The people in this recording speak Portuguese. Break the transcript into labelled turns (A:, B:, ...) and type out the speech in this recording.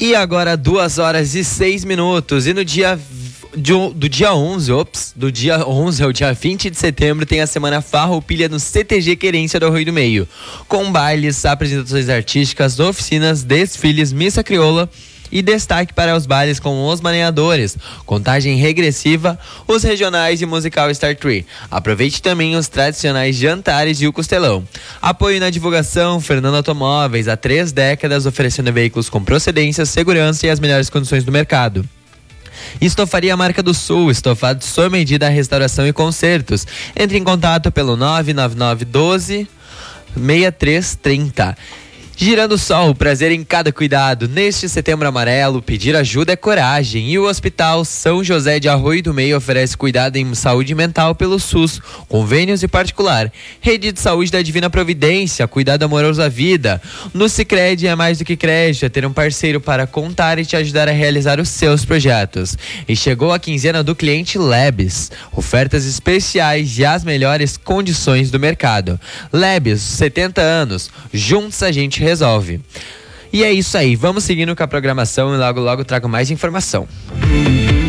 A: E agora 2h06. E no dia do dia 11 ao dia 20 de setembro tem a Semana Farroupilha no CTG Querência do Arroio do Meio, com bailes, apresentações artísticas, oficinas, desfiles, missa crioula e destaque para os bailes com os maneadores, contagem regressiva, os regionais e musical Star Tree. Aproveite também os tradicionais jantares e o costelão. Apoio na divulgação, Fernando Automóveis, há 3 décadas oferecendo veículos com procedência, segurança e as melhores condições do mercado. Estofaria Marca do Sul, estofado de sua medida, restauração e consertos. Entre em contato pelo 99912 6330. Girando Sol, prazer em cada cuidado. Neste Setembro Amarelo, pedir ajuda é coragem. E o Hospital São José de Arroio do Meio oferece cuidado em saúde mental pelo SUS, convênios e particular. Rede de Saúde da Divina Providência, cuidado amoroso à vida. No Sicredi é mais do que crédito, é ter um parceiro para contar e te ajudar a realizar os seus projetos. E chegou a quinzena do cliente Lebes. Ofertas especiais e as melhores condições do mercado. Lebes, 70 anos. Juntos a gente resolve. E é isso aí, vamos seguindo com a programação e logo trago mais informação.